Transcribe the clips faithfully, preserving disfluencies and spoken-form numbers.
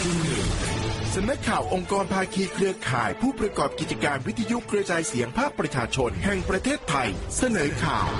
ที่หนึ่งสำนักข่าวองค์กรภาคีเครือข่ายผู้ประกอบกิจการวิทยุกระจายเสียงภาคประชาชนแห่งประเทศไทยเสนอข่าว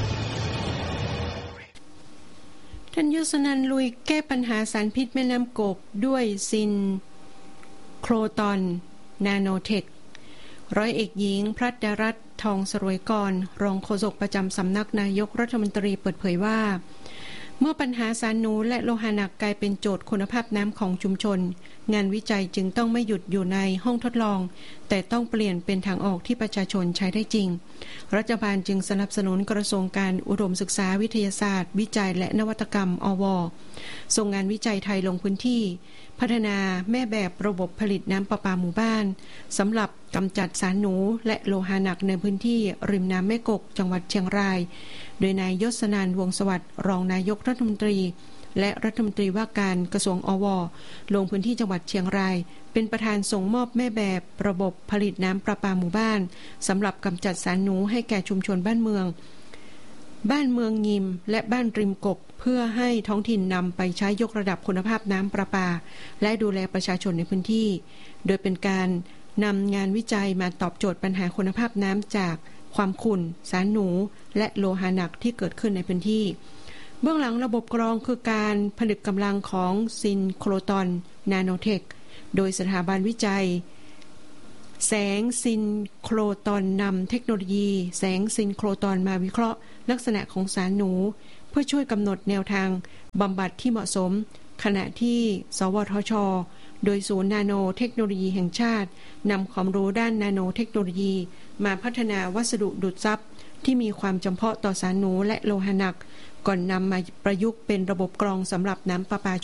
ท่านยศนันท์ลุยแก้ปัญหาสารพิษแม่น้ำกกด้วยซินโครตอนนาโนเทคร้อยเอกหญิงพรัตดารัตน์ทองสรวยกรรองโฆษกประจำสำนักนายกรัฐมนตรีเปิดเผยว่าเมื่อปัญหาสารหนูและโลหะหนักกลายเป็นโจทย์คุณภาพน้ำของชุมชนงานวิจัยจึงต้องไม่หยุดอยู่ในห้องทดลองแต่ต้องเปลี่ยนเป็นทางออกที่ประชาชนใช้ได้จริงรัฐบาลจึงสนับสนุนกระทรวงการอุดมศึกษาวิทยาศาสตร์วิจัยและนวัตกรรมอว.ส่งงานวิจัยไทยลงพื้นที่พัฒนาแม่แบบระบบผลิตน้ำประปาหมู่บ้านสำหรับกำจัดสารหนูและโลหะหนักในพื้นที่ริมน้ำแม่กกจังหวัดเชียงรายโดยนายยศนันท์วงศ์สวัสดิ์รองนายกรัฐมนตรีและรัฐมนตรีว่าการกระทรวงอว.ลงพื้นที่จังหวัดเชียงรายเป็นประธานส่งมอบแม่แบบระบบผลิตน้ำประปาหมู่บ้านสำหรับกำจัดสารหนูให้แก่ชุมชนบ้านเมืองบ้านเมืองยิมและบ้านริมกกเพื่อให้ท้องถิ่นนำไปใช้ยกระดับคุณภาพน้ำประปาและดูแลประชาชนในพื้นที่โดยเป็นการนำงานวิจัยมาตอบโจทย์ปัญหาคุณภาพน้ำจากความขุ่นสารหนูและโลหะหนักที่เกิดขึ้นในพื้นที่เบื้องหลังระบบกรองคือการผนึกกำลังของซินโครตอนนาโนเทคโดยสถาบันวิจัยแสงซินโครตอนนำเทคโนโลยีแสงซินโครตอนมาวิเคราะห์ลักษณะของสารหนูเพื่อช่วยกำหนดแนวทางบำบัดที่เหมาะสมขณะที่สวทช.โดยศูนย์นาโนเทคโนโลยีแห่งชาตินำความรู้ด้านนาโนเทคโนโลยีมาพัฒนาวัสดุดูดซับที่มีความจำเพาะต่อสารหนูและโลหะหนักก่อนนำมาประยุกต์เป็นระบบกรองสำหรับน้ำประปา